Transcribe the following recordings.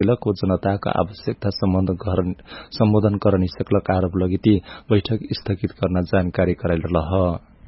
हुइलक जनताका आवश्यकता सम्बोधन करनी सकलक आरोप लगिती बैठक स्थगित गर्न जानकारी कराइल रह।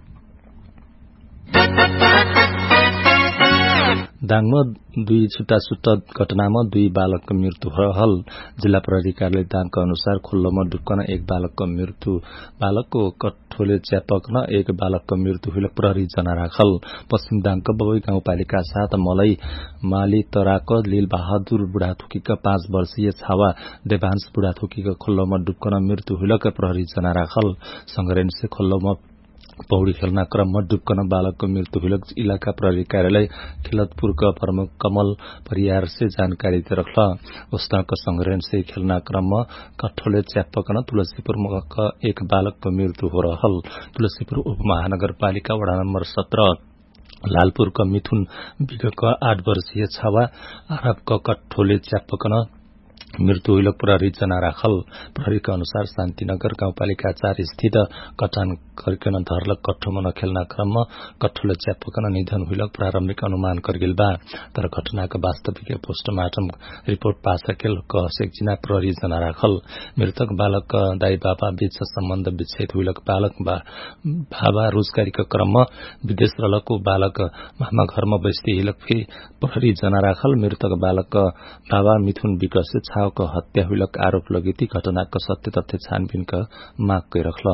दाङमा 2 छुट्टा घटनामा 2 बालकको मृत्यु रहल। जिल्ला प्रहरी कार्यालय दाङका अनुसार खुल्लोमा डुब्कन 1 बालकको मृत्यु, बालकको कठोले च्यापक्न 1 बालकको मृत्यु हुइल प्रहरी जना राखल। पश्चिम दाङका बबई गाउँपालिका 7 मलई माली तराक लील बहादुर बुढाथुकीका 5 वर्षीय छावा देवांश बुढाथुकीका खुल्लोमा डुब्कन मृत्यु हुइलक प्रहरी जना राखल। संग्रेन से खुल्लोमा पौडी खेल्न क्रममा डुब्कन बालकको मृत्यु हुइलक इलाका प्रहरी कार्यालय खिलतपुरका प्रमुख कमल परियार से जानकारी रखल। उस्तक संग्रहण से खेल्न क्रममा कठोले च्यापकन तुलसीपुरका 1 बालकको मृत्यु हो रहल। तुलसीपुर उपमहानगरपालिका वडा नम्बर 17 लालपुरका मिथुन विगतका 8 वर्षीय छावा आरबका कठोले च्यापकन मृत्यु हुइलक प्रहरी जना राखल। प्रहरीका अनुसार शान्तिनगर गाउँपालिका 4 स्थित कटान गरिकन धरलक कठोमा नखेल्न क्रममा कठोले च्यापकन निधन हुइलक प्रारम्भिक अनुमान करगिल बा। तर घटनाका वास्तविक पोस्टमार्टम रिपोर्ट पासकेल कहसेकजिना प्रहरी जना राखल। मृतक बालक दाई बाबा बीच सम्बन्ध विच्छेद हुइलक बालक बाबा रोजगारीका क्रममा विदेश रहलको बालक मामा घरमा बस्ती हिलक फेरि प्रहरी जना राखल। मृतक बालक बाबा मिथुन विकस छावको हत्या हुइलक आरोप लगिती घटनाको सत्य तथ्य छानबिनका माग गरिरखल।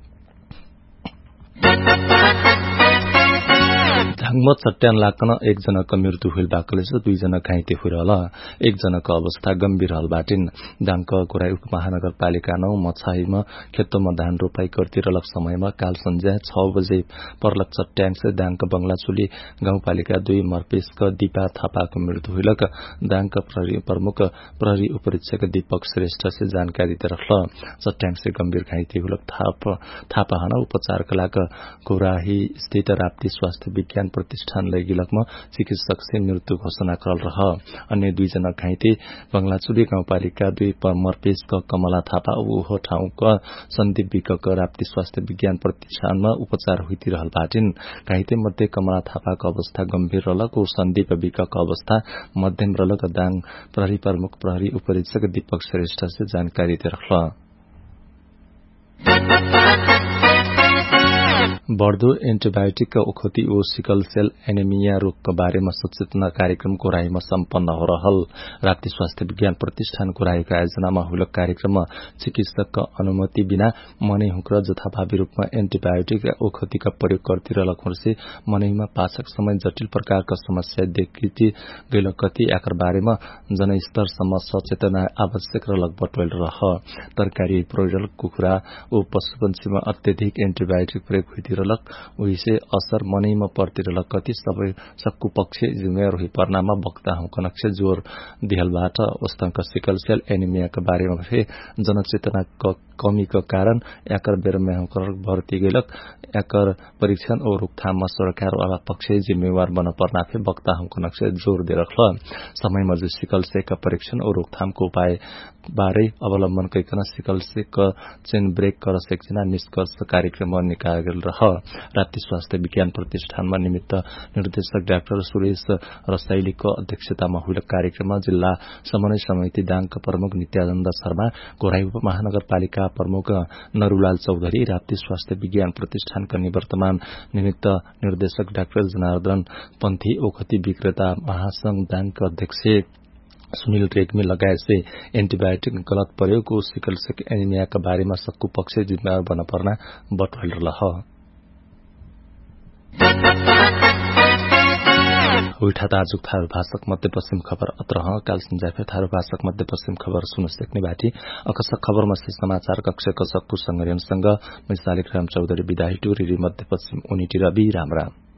धाङमा चट्यान लाग्न 1 जनाको मृत्यु हुइल बाकले 2 जना घाइते हुइरहल। 1 जनाको अवस्था गम्भीर हल बाटिन। दाङका गोराई उपमहानगरपालिका 9 मछाहीमा खेतमा धान रोपाई गर्दिरहलक समयमा काल सन्ध्या 6 बजे पर्लक चट्याङ से दाङका बंगलाचुली गाउँपालिका 2 मर्पेसका दीपा थापाको मृत्यु हुइलक दाङका प्रमुख प्रहरी उपरीक्षक दीपक श्रेष्ठ से जानकारी दिरखल। चट्याङ से गम्भीर घाइते हुइलक थापाहना उपचारका लागि गोराही स्थित राप्ती स्वास्थ्य विज्ञान प्रतिष्ठान लैगिलकमा चिकित्सक से मृत्यु घोषणा करल रह। अन्य 2 जना घाइते बंगलाचुली गाउँपालिका 2 मर्पेसका कमला थापा उहो ठाउँका सन्दीप विकका राप्ती स्वास्थ्य विज्ञान प्रतिष्ठानमा उपचार हुइतिरहल बाटिन। घाइते मध्ये कमला थापाको अवस्था गम्भीर रहलक और सन्दीप विकका अवस्था मध्यम रहलक दाङ प्रहरी प्रमुख प्रहरी उपरीक्षक दीपक श्रेष्ठ से जानकारी दिरखल। बढ़दो एन्टिबायोटिकका ओखती ओ सिकल सेल एनेमिया रोगका बारेमा सचेतना कार्यक्रम कोराईमा सम्पन्न हो रहल। राप्ती स्वास्थ्य विज्ञान प्रतिष्ठान कोराईको आयोजनामा हुलक कार्यक्रममा चिकित्सकका अनुमति बिना मनै हुक्र जथाभावी रूपमा एन्टिबायोटिक ओखतीका प्रयोग गर्दिरहलक हुँसे मनैमा पाचक समय जटिल प्रकारका समस्या देखिति गइलक कति आकर बारेमा जनस्तरसम्म सचेतना आवश्यक रहलक बटुल रह। तरकारी प्रोडल कुखुरा ओ पशुपन्छीमा अत्यधिक एन्टिबायोटिक प्रयोग हुइदिरहलक उहिसे असर मनैमा पर्तिरहलक कति सबै सक्कु पक्ष जिम्मेवार हुई पर्नामा वक्ता हुकनक्ष जोर दिहलबाट वस्तंक सिकल सेल एनिमियाका बारेमा फे जनचेतनाको कमीको कारण याकर बेरमा हुकर भर्ती गइलक याकर परीक्षण और रोकथाममा सरकार वाला पक्ष जिम्मेवार बन पर्ना फे वक्ता हुकनक्ष जोर दिरखल। समयमा जो सिकल सेलका परीक्षण और रोकथामको उपाय बारे अवलम्बन गरिकन सिकल सेलका चेन ब्रेक कर सेक्जना निष्कर्ष कार्यक्रम निकायल रह। राप्ती स्वास्थ्य विज्ञान प्रतिष्ठानमा निमित्त निर्देशक डाक्टर सुरेश रसाइलीको अध्यक्षतामा हुइलक कार्यक्रममा जिल्ला समन्वय समिति दाङका प्रमुख नित्यानन्द शर्मा, गोराई उपमहानगरपालिका प्रमुख नरूलाल चौधरी, राप्ती स्वास्थ्य विज्ञान प्रतिष्ठानका निवर्तमान निमित्त निर्देशक डाक्टर जनार्दन पन्थी, ओखती विक्रेता महासंघ दाङका अध्यक्ष सुनील रेग्मी लगायत से एन्टिबायोटिक गलत प्रयोग और सिकल सेल एनिमियाका बारेमा सक्कु पक्ष जिम्मेवार बन पर्ना बटुल रह। उठा ताजुक थारू भाषक मध्यपश्चिम खबर अत्रह काल संजाफे थारू भाषक मध्यपश्चिम खबर सुन सक्ने बाटी अकसक खबरमा से समाचार कक्षको सक्कु संगठनसँग मिसालिक राम चौधरी विदाई टुरी मध्यपश्चिम उनिटी रवि रामराम।